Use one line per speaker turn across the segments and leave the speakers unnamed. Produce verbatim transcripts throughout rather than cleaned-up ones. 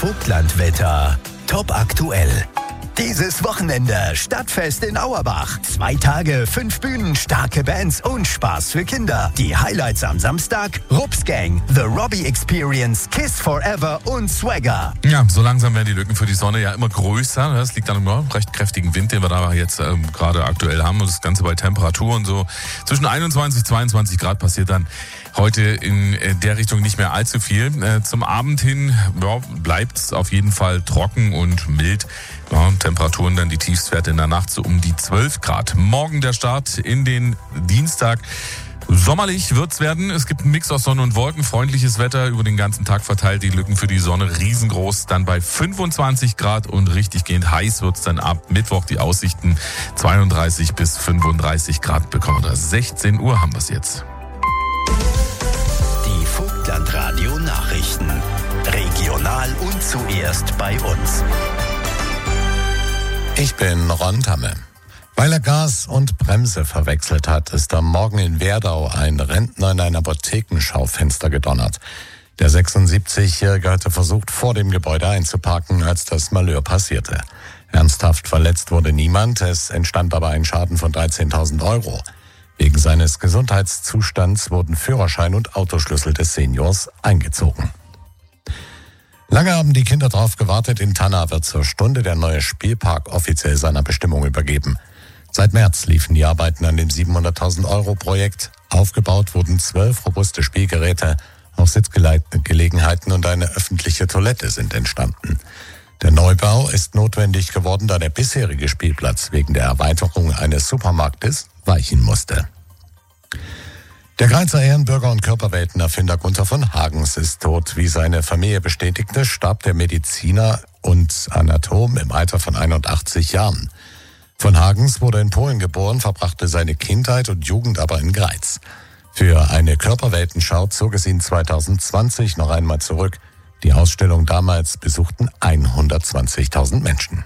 Vogtlandwetter top aktuell. Dieses Wochenende Stadtfest in Auerbach. Zwei Tage, fünf Bühnen, starke Bands und Spaß für Kinder. Die Highlights am Samstag: Rups Gang, The Robbie Experience, Kiss Forever und Swagger.
Ja, so langsam werden die Lücken für die Sonne ja immer größer. Das liegt an einem recht kräftigen Wind, den wir da jetzt ähm, gerade aktuell haben. Und das Ganze bei Temperaturen so zwischen einundzwanzig, zweiundzwanzig Grad passiert dann heute in der Richtung nicht mehr allzu viel. Zum Abend hin ja, bleibt es auf jeden Fall trocken und mild. Ja, Temperaturen dann die Tiefstwerte in der Nacht so um die zwölf Grad. Morgen der Start in den Dienstag. Sommerlich wird's werden. Es gibt einen Mix aus Sonne und Wolken. Freundliches Wetter über den ganzen Tag verteilt. Die Lücken für die Sonne riesengroß. Dann bei fünfundzwanzig Grad und richtig gehend heiß wird's dann ab Mittwoch. Die Aussichten zweiunddreißig bis fünfunddreißig Grad bekommen. sechzehn Uhr haben wir's jetzt.
Die Vogtlandradio Nachrichten. Regional und zuerst bei uns.
Ich bin Ron Tamme. Weil er Gas und Bremse verwechselt hat, ist am Morgen in Werdau ein Rentner in ein Apothekenschaufenster gedonnert. Der sechsundsiebzigjährige hatte versucht, vor dem Gebäude einzuparken, als das Malheur passierte. Ernsthaft verletzt wurde niemand, es entstand aber ein Schaden von dreizehntausend Euro. Wegen seines Gesundheitszustands wurden Führerschein und Autoschlüssel des Seniors eingezogen. Lange haben die Kinder darauf gewartet, in Tanna wird zur Stunde der neue Spielpark offiziell seiner Bestimmung übergeben. Seit März liefen die Arbeiten an dem siebenhunderttausend Euro Projekt. Aufgebaut wurden zwölf robuste Spielgeräte, auch Sitzgelegenheiten und eine öffentliche Toilette sind entstanden. Der Neubau ist notwendig geworden, da der bisherige Spielplatz wegen der Erweiterung eines Supermarktes weichen musste. Der Grazer Ehrenbürger und Körperweltenerfinder Gunther von Hagens ist tot. Wie seine Familie bestätigte, starb der Mediziner und Anatom im Alter von einundachtzig Jahren. Von Hagens wurde in Polen geboren, verbrachte seine Kindheit und Jugend aber in Greiz. Für eine Körperweltenschau zog es ihn zweitausendzwanzig noch einmal zurück. Die Ausstellung damals besuchten hundertzwanzigtausend Menschen.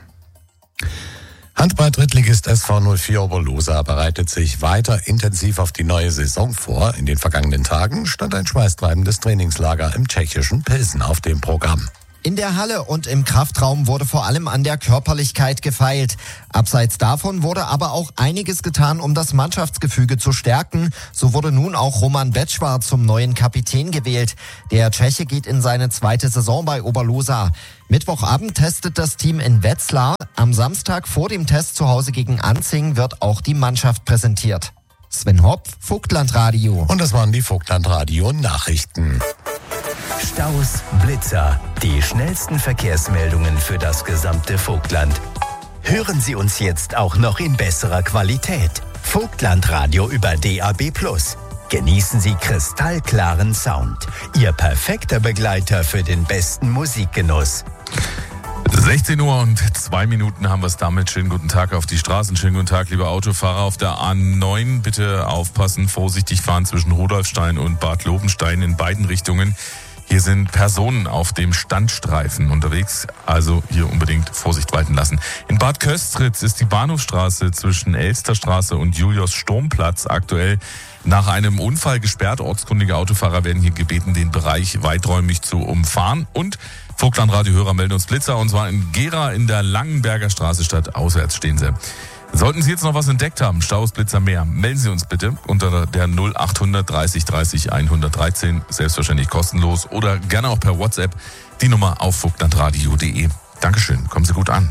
Handball-Drittligist S V null vier Oberlosa bereitet sich weiter intensiv auf die neue Saison vor. In den vergangenen Tagen stand ein schweißtreibendes Trainingslager im tschechischen Pilsen auf dem Programm.
In der Halle und im Kraftraum wurde vor allem an der Körperlichkeit gefeilt. Abseits davon wurde aber auch einiges getan, um das Mannschaftsgefüge zu stärken. So wurde nun auch Roman Becvar zum neuen Kapitän gewählt. Der Tscheche geht in seine zweite Saison bei Oberlosa. Mittwochabend testet das Team in Wetzlar. Am Samstag vor dem Test zu Hause gegen Anzing wird auch die Mannschaft präsentiert. Sven Hopf, Vogtlandradio.
Und das waren die Vogtlandradio Nachrichten.
Staus, Blitzer, die schnellsten Verkehrsmeldungen für das gesamte Vogtland. Hören Sie uns jetzt auch noch in besserer Qualität. Vogtlandradio über D A B plus. Genießen Sie kristallklaren Sound. Ihr perfekter Begleiter für den besten Musikgenuss.
sechzehn Uhr und zwei Minuten haben wir es damit. Schönen guten Tag auf die Straßen. Schönen guten Tag, liebe Autofahrer auf der A neun. Bitte aufpassen, vorsichtig fahren zwischen Rudolfstein und Bad Lobenstein in beiden Richtungen. Hier sind Personen auf dem Standstreifen unterwegs, also hier unbedingt Vorsicht walten lassen. In Bad Köstritz ist die Bahnhofstraße zwischen Elsterstraße und Julius-Sturmplatz aktuell nach einem Unfall gesperrt. Ortskundige Autofahrer werden hier gebeten, den Bereich weiträumig zu umfahren. Und Vogtlandradio-Hörer melden uns Blitzer, und zwar in Gera in der Langenberger Straße statt auswärts stehen sie. Sollten Sie jetzt noch was entdeckt haben, Staus, Blitzer, mehr, melden Sie uns bitte unter der null achthundert dreißig dreißig hundertdreizehn, selbstverständlich kostenlos, oder gerne auch per WhatsApp, die Nummer auf vogtlandradio punkt de. Dankeschön, kommen Sie gut an.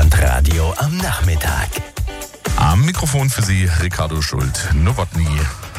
Vogtlandradio am Nachmittag.
Am Mikrofon für Sie Ricardo Schult, Nowotny.